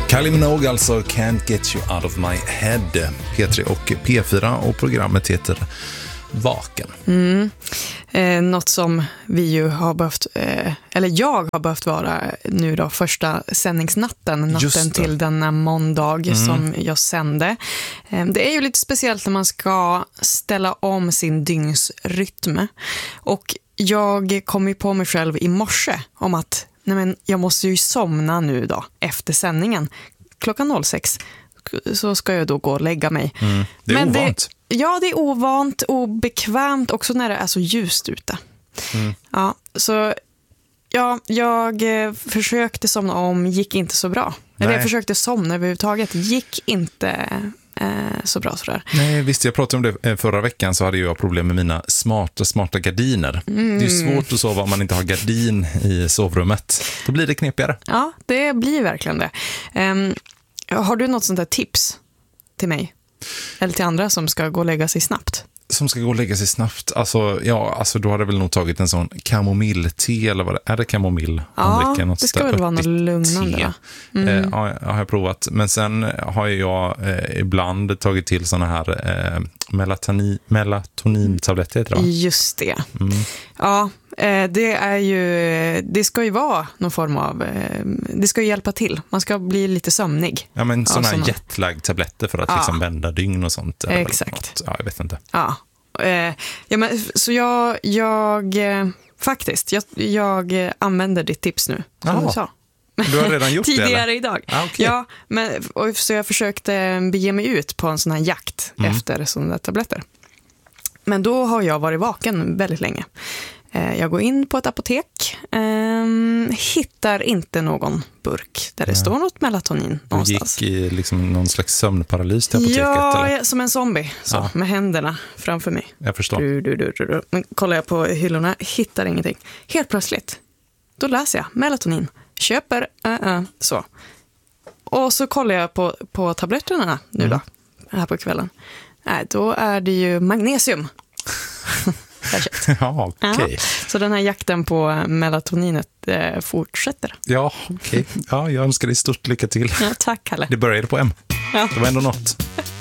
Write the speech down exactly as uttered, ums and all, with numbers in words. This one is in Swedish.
Kylie Minogue alltså, Can't Get You Out of My Head. P tre och P fyra och programmet heter Vaken. Mm. Eh, något som vi ju har behövt, eh, eller jag har behövt vara nu då, första sändningsnatten, natten till denna måndag mm. som jag sände. Eh, det är ju lite speciellt när man ska ställa om sin dygnsrytm. Och jag kom ju på mig själv i morse om att nej men, jag måste ju somna nu då efter sändningen. Klockan sex så ska jag då gå och lägga mig. Mm. Det är men ovant. Det, ja, det är ovant och bekvämt också när det är så ljust ute. Mm. Ja, så ja, jag försökte somna om, gick inte så bra. Nej. Eller jag försökte somna överhuvudtaget, gick inte eh, så bra sådär. Nej, visst, jag pratade om det förra veckan, så hade jag problem med mina smarta, smarta gardiner. Mm. Det är svårt att sova om man inte har gardin i sovrummet. Då blir det knepigare. Ja, det blir verkligen det. Um, har du något sånt där tips till mig? Eller till andra som ska gå och lägga sig snabbt? Som ska gå och lägga sig snabbt. Alltså, ja, alltså då hade väl nog tagit en sån kamomillte, eller vad det är. Det kamomill? Ja, det ska väl vara något lugnande. Mm. Eh, ja, jag har provat. Men sen har jag eh, ibland tagit till såna här eh, melatoni, melatonintabletter, tror jag. Just det. Mm. Ja, eh, det är ju, det ska ju vara någon form av, eh, det ska ju hjälpa till. Man ska bli lite sömnig. Ja, men såna här jetlag-tabletter för att ja. liksom vända dygn och sånt. Exakt. Ja, jag vet inte. Ja. Eh, ja, men, så jag, jag eh, faktiskt, jag, jag använder ditt tips nu, som Aha. du sa. Du har redan gjort det, tidigare eller? idag. Ah, okay. Ja, men, och, så jag försökte bege mig ut på en sån här jakt mm. efter sådana där tabletter. Men då har jag varit vaken väldigt länge. Eh, jag går in på ett apotek, eh, hittar inte någon burk där det ja. står något melatonin du någonstans. Du gick i liksom någon slags sömnparalys till apoteket? Ja, eller? som en zombie, så, ja. med händerna framför mig. Jag förstår. Du, du, du, du, du. Men kollar jag på hyllorna, hittar ingenting. Helt plötsligt, då läser jag melatonin. Köper, uh, uh, så. Och så kollar jag på, på tabletterna nu mm. då, här på kvällen. Nej, då är det ju magnesium. Ja, okej. Okay. Så den här jakten på melatoninet eh, fortsätter. Ja, okej. Okay. Ja, jag önskar dig stort lycka till. Ja, tack, Kalle. Det började på M. Ja. Det var ändå något.